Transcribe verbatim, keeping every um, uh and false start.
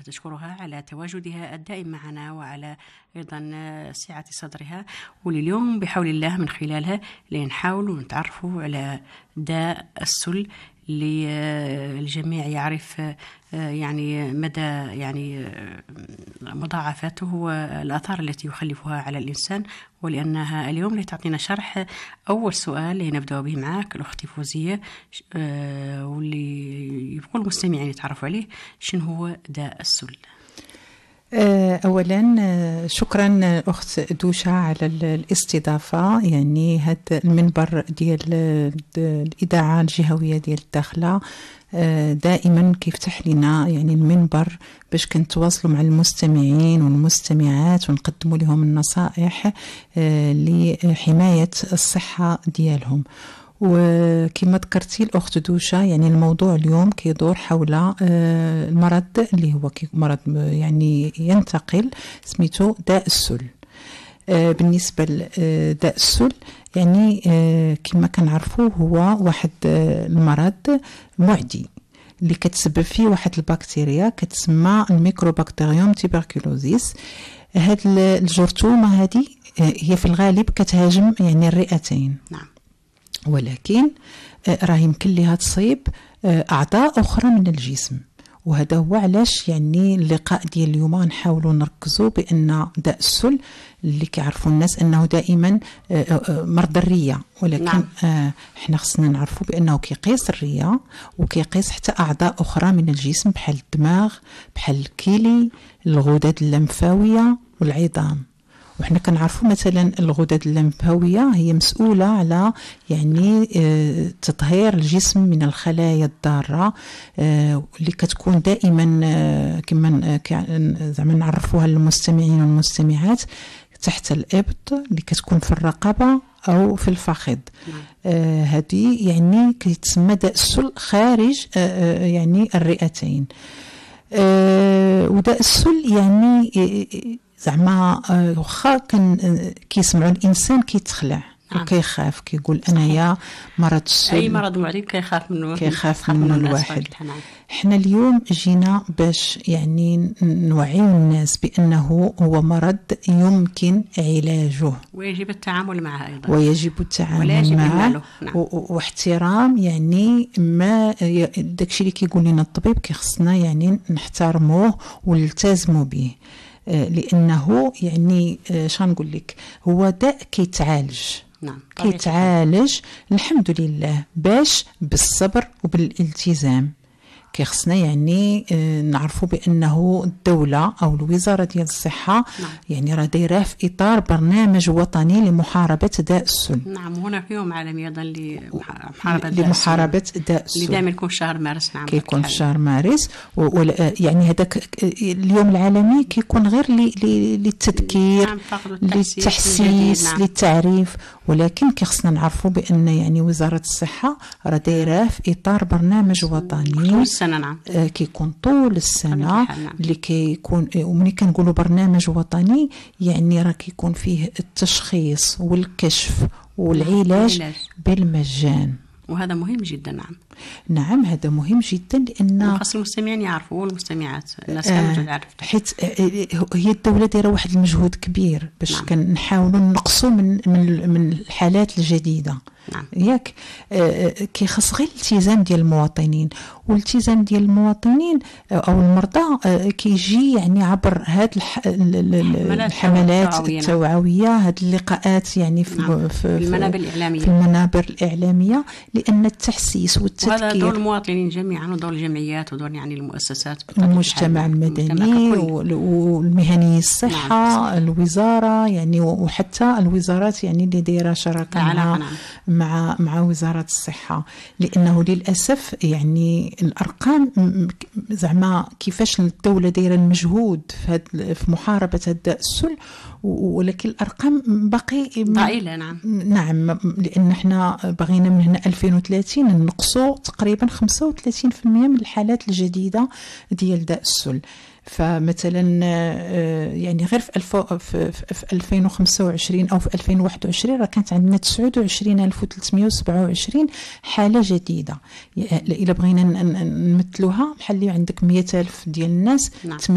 نشكرها على تواجدها الدائم معنا وعلى أيضا سعة صدرها، ولليوم بحول الله من خلالها لنحاول نتعرفوا على داء السل اللي الجميع يعرف يعني مدى يعني مضاعفاته والآثار التي يخلفها على الإنسان. ولأنها اليوم لتعطينا شرح أول سؤال اللي نبدأ به معك الأخت فوزية، واللي يبقوا المستمعين يتعرفوا عليه، شنو هو داء السل؟ أولا شكرا أخت دوشة على الاستضافة. يعني هذا المنبر ديال الإذاعة الجهوية ديال الداخلة دائما كيفتح لنا يعني المنبر باش كنتواصلوا مع المستمعين والمستمعات ونقدموا لهم النصائح لحماية الصحة ديالهم. وكما ذكرتي الأخت دوشة، يعني الموضوع اليوم كيدور حول المرض اللي هو مرض يعني ينتقل سميتو داء السل. بالنسبة لداء السل يعني كما كنعرفوا هو واحد المرض معدي اللي كتسبب فيه واحد البكتيريا كتسمى الميكروبكتيريوم تيبركلوزيس. هاد الجرثومة هذه هي في الغالب كتهاجم يعني الرئتين، نعم، ولكن راه يمكن لها تصيب أعضاء أخرى من الجسم. وهذا هو علاش يعني اللقاء ديال اليوم نحاولوا نركزوا بأن داء السل اللي كيعرفوا الناس أنه دائما مرض الرية، ولكن نعم. احنا خصنا نعرفوا بأنه كيقيس الرية وكيقيس حتى أعضاء أخرى من الجسم بحال الدماغ، بحال الكلي، الغدد اللمفاوية والعظام. وحنا كنعرفوا مثلا الغدد اللمفاويه هي مسؤوله على يعني تطهير الجسم من الخلايا الضاره اللي كتكون دائما كما زعما نعرفوها للمستمعين والمستمعات تحت الابط اللي كتكون في الرقبه او في الفخذ. آه هذه يعني كيتسمى داء السل خارج آه يعني الرئتين. آه وداء السل يعني آه زعما واخا كان كيسمعوا الانسان كيتخلع نعم. وكيخاف كيقول انايا مرض السل، اي مرض معدي كيخاف منه كيخاف منه الواحد. احنا اليوم جينا باش يعني نوعيو الناس بانه هو مرض يمكن علاجه ويجب التعامل معه ايضا، ويجب التعامل معه نعم. واحترام يعني ما داكشي اللي كيقول لنا الطبيب كيخصنا يعني نحترموه ونلتزموا به، لأنه يعني شنقول لك هو داء كيتعالج نعم. كيتعالج الحمد لله باش بالصبر وبالالتزام. كيخصنا يعني نعرفوا بأنه الدولة أو الوزارة ديال الصحة نعم. يعني راه دايراه في إطار برنامج وطني لمحاربة داء السل. نعم، هناك يوم عالمي أيضا لمحاربة لمحاربة داء السل اللي دائما يكون في شهر مارس. نعم، كيكون في شهر مارس. يعني هذاك اليوم العالمي كيكون غير للتذكير نعم، للتحسيس نعم. للتعريف، ولكن كيخصنا نعرفوا بأن يعني وزارة الصحة راه دايراه في إطار برنامج وطني السنة نعم. آه كيكون طول السنة نعم. اللي كيكون ومني كنقولوا برنامج وطني يعني راه كيكون فيه التشخيص والكشف والعلاج نعم. بالمجان، وهذا مهم جدا. نعم نعم هذا مهم جدا لأن خاص المستمعين يعرفوا والمستمعات الناس كانوا تعرف آه حيت هي الدولة دايرة واحد المجهود كبير باش نعم. كنحاولوا نقصوا من من من الحالات الجديدة نعم. ياك آه كيخص غير الالتزام ديال المواطنين، والالتزام ديال المواطنين او المرضى آه كيجي يعني عبر هاد الح... الحملات التوعويه نعم. هاد اللقاءات يعني في, نعم. في, في المنابر الإعلامية في المنابر الإعلامية لأن التحسيس والتذكير وهذا دور المواطنين جميعا ودور الجمعيات ودور يعني المؤسسات المجتمع المدني والمهني الصحة نعم. الوزارة يعني وحتى الوزارات يعني اللي دايره شراكه مع نعم. مع مع وزارة الصحة، لأنه للأسف يعني الأرقام زعما كيفاش الدولة دايره المجهود في في محاربة الداء السل، ولكن الأرقام باقي ضئيلة نعم نعم لأن احنا بغينا من هنا ألفين وثلاثين نقصوا تقريبا خمسة وثلاثين بالمئة من الحالات الجديدة ديال داء السل. فمثلا يعني غير في ألفين وخمسة وعشرين أو في ألفين وواحد وعشرين راه كانت عندنا تسعة وعشرين ألف وثلاثمئة وسبعة وعشرين حالة جديدة. إلا بغينا نمثلوها بحال اللي عندك مئة ألف ديال الناس نعم.